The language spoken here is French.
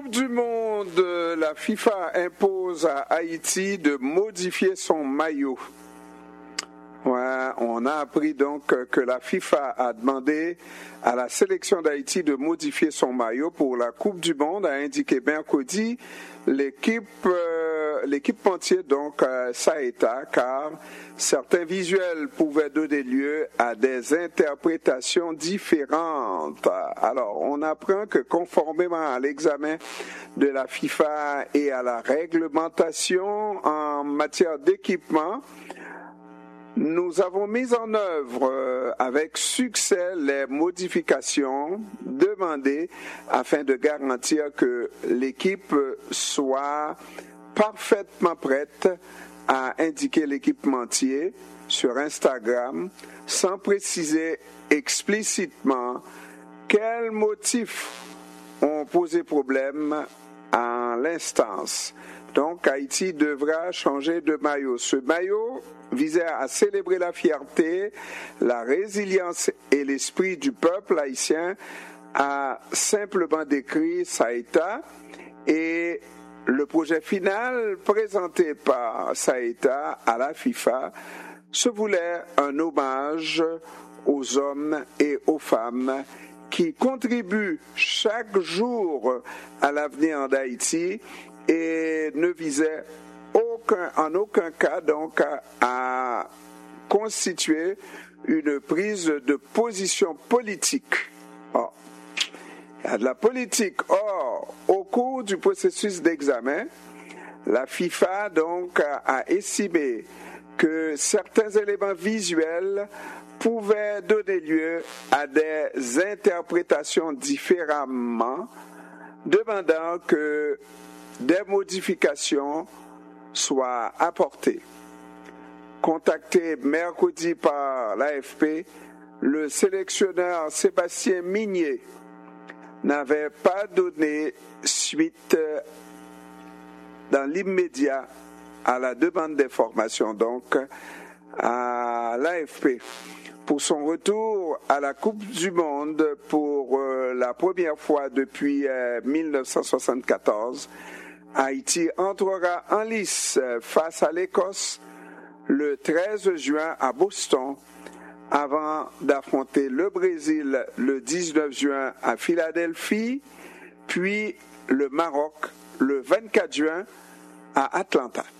du Monde, la FIFA impose à Haïti de modifier son maillot. Ouais, on a appris donc que la FIFA a demandé à la sélection d'Haïti de modifier son maillot pour la Coupe du Monde, a indiqué mercredi l'équipementier donc Saeta, car certains visuels pouvaient donner lieu à des interprétations différentes. Alors, on apprend que conformément à l'examen de la FIFA et à la réglementation en matière d'équipement, nous avons mis en œuvre avec succès les modifications demandées afin de garantir que l'équipe soit parfaitement prête, a indiqué l'équipementier sur Instagram, sans préciser explicitement quels motifs ont posé problème à l'instance. Donc, Haïti devra changer de maillot. Ce maillot visait à célébrer la fierté, la résilience et l'esprit du peuple haïtien, a simplement décrit Saeta, et le projet final présenté par Saeta à la FIFA se voulait un hommage aux hommes et aux femmes qui contribuent chaque jour à l'avenir d'Haïti et ne visait en aucun cas donc à constituer une prise de position politique. Or, il y a de la politique. Or, au cours du processus d'examen, la FIFA donc a estimé que certains éléments visuels pouvaient donner lieu à des interprétations différemment, demandant que des modifications soient apportées. Contacté mercredi par l'AFP, le sélectionneur Sébastien Migné n'avait pas donné suite dans l'immédiat à la demande d'information donc à l'AFP. Pour son retour à la Coupe du Monde pour la première fois depuis 1974, Haïti entrera en lice face à l'Écosse le 13 juin à Boston, avant d'affronter le Brésil le 19 juin à Philadelphie, puis le Maroc le 24 juin à Atlanta.